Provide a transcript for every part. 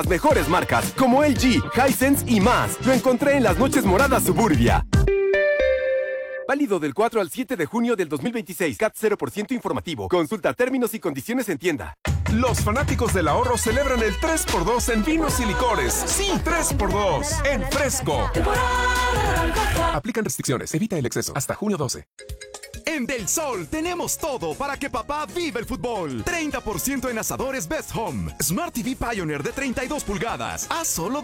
Las mejores marcas como LG, Hisense y más. Lo encontré en las noches moradas Suburbia. Válido del 4 al 7 de junio del 2026. CAT 0% informativo. Consulta términos y condiciones en tienda. Los fanáticos del ahorro celebran el 3x2 en vinos y licores. Sí, 3x2 en Fresco. Aplican restricciones. Evita el exceso. Hasta junio 12. En Del Sol tenemos todo para que papá viva el fútbol. 30% en asadores Best Home. Smart TV Pioneer de 32 pulgadas a solo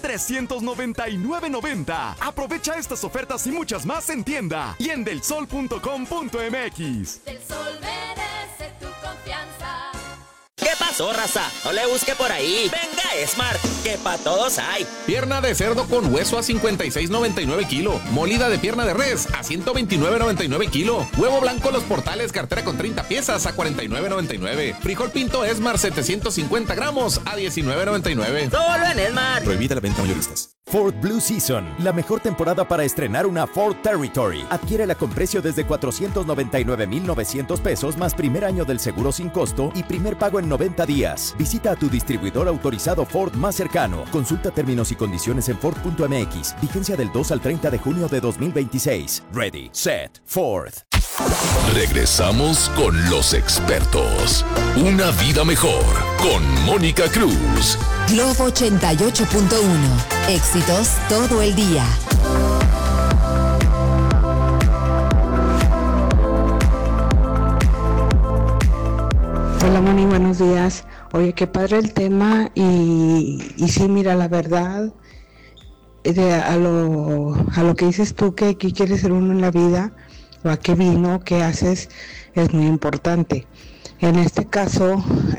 $2,399.90. Aprovecha estas ofertas y muchas más en tienda y en delsol.com.mx. Del Sol merece tu confianza. ¿Qué pasó, raza? No le busque por ahí. Venga, Smart, que pa' todos hay. Pierna de cerdo con hueso a $56.99 kilo. Molida de pierna de res a $129.99 kilo. Huevo blanco Los Portales, cartera con 30 piezas a $49.99. Frijol pinto Esmar 750 gramos a $19.99. Solo en Smart. Prohibida la venta mayoristas. Ford Blue Season, la mejor temporada para estrenar una Ford Territory. Adquiérela con precio desde $499,900 más primer año del seguro sin costo y primer pago en 90 días. Visita a tu distribuidor autorizado Ford más cercano. Consulta términos y condiciones en Ford.mx. Vigencia del 2 al 30 de junio de 2026. Ready, set, Ford. Regresamos con los expertos. Una vida mejor con Mónica Cruz. Globo 88.1. Éxitos todo el día. Hola Moni, buenos días. Oye, qué padre el tema y sí, mira, la verdad, a lo que dices tú, que aquí quieres ser uno en la vida, o a qué vino, qué haces, es muy importante. En este caso,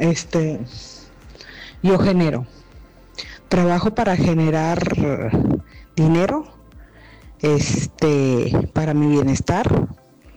yo trabajo para generar dinero, para mi bienestar,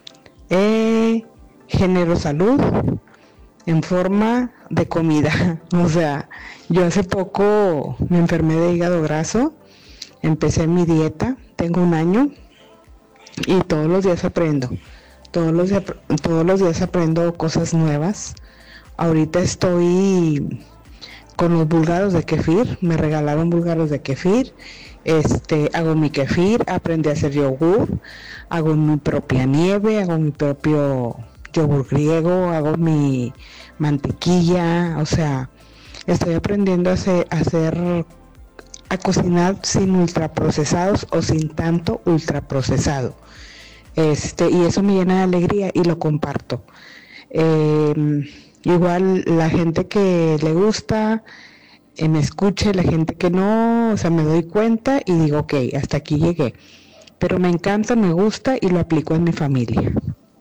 genero salud en forma de comida. O sea, yo hace poco me enfermé de hígado graso, empecé mi dieta, tengo 1 año y todos los días aprendo, todos los días aprendo cosas nuevas. Ahorita estoy con los búlgaros de kefir, me regalaron búlgaros de kefir, hago mi kefir, aprendí a hacer yogur, hago mi propia nieve, hago mi propio yogur griego, hago mi mantequilla, o sea, estoy aprendiendo a cocinar sin ultraprocesados o sin tanto ultraprocesado, y eso me llena de alegría y lo comparto. Igual la gente que le gusta, me escuche, la gente que no, o sea, me doy cuenta y digo, ok, hasta aquí llegué, pero me encanta, me gusta y lo aplico en mi familia.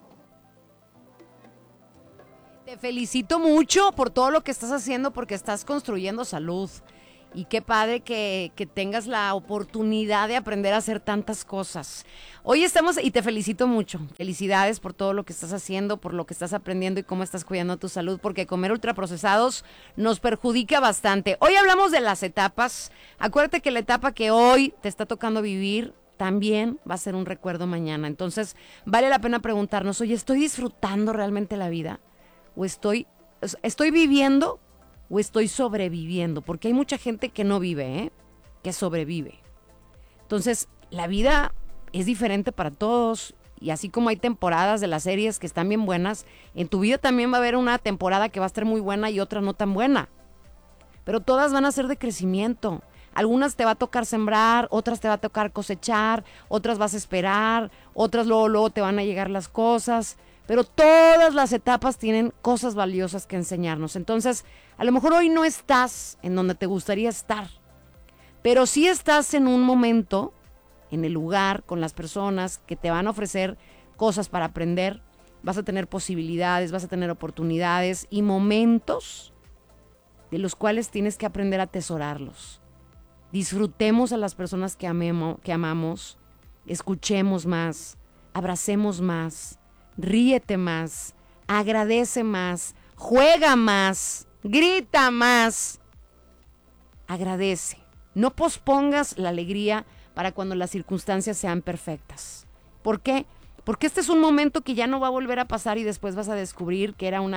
Te felicito mucho por todo lo que estás haciendo, porque estás construyendo salud. Y qué padre que tengas la oportunidad de aprender a hacer tantas cosas. Hoy estamos, y te felicito mucho. Felicidades por todo lo que estás haciendo, por lo que estás aprendiendo y cómo estás cuidando tu salud, porque comer ultraprocesados nos perjudica bastante. Hoy hablamos de las etapas. Acuérdate que la etapa que hoy te está tocando vivir también va a ser un recuerdo mañana. Entonces, vale la pena preguntarnos, oye, ¿estoy disfrutando realmente la vida? ¿O estoy viviendo? ¿O estoy sobreviviendo? Porque hay mucha gente que no vive, que sobrevive. Entonces, la vida es diferente para todos. Y así como hay temporadas de las series que están bien buenas, en tu vida también va a haber una temporada que va a estar muy buena y otra no tan buena. Pero todas van a ser de crecimiento. Algunas te va a tocar sembrar, otras te va a tocar cosechar, otras vas a esperar, otras luego te van a llegar las cosas. Pero todas las etapas tienen cosas valiosas que enseñarnos. Entonces, a lo mejor hoy no estás en donde te gustaría estar, pero sí estás en un momento, en el lugar, con las personas que te van a ofrecer cosas para aprender. Vas a tener posibilidades, vas a tener oportunidades y momentos de los cuales tienes que aprender a atesorarlos. Disfrutemos a las personas que amamos, escuchemos más, abracemos más, ríete más, agradece más, juega más, grita más. Agradece. No pospongas la alegría para cuando las circunstancias sean perfectas. ¿Por qué? Porque este es un momento que ya no va a volver a pasar y después vas a descubrir que era una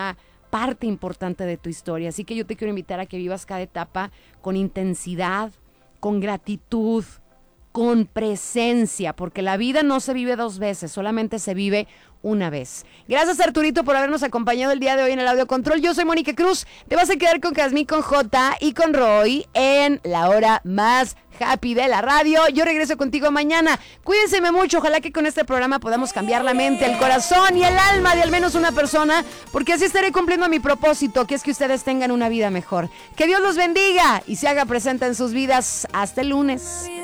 parte importante de tu historia. Así que yo te quiero invitar a que vivas cada etapa con intensidad, con gratitud, con presencia, porque la vida no se vive 2 veces, solamente se vive una vez. Gracias, Arturito, por habernos acompañado el día de hoy en el Audio Control. Yo soy Mónica Cruz. Te vas a quedar con Casmín, con J y con Roy en la hora más happy de la radio. Yo regreso contigo mañana. Cuídense mucho. Ojalá que con este programa podamos cambiar la mente, el corazón y el alma de al menos una persona, porque así estaré cumpliendo mi propósito, que es que ustedes tengan una vida mejor. Que Dios los bendiga y se haga presente en sus vidas. Hasta el lunes.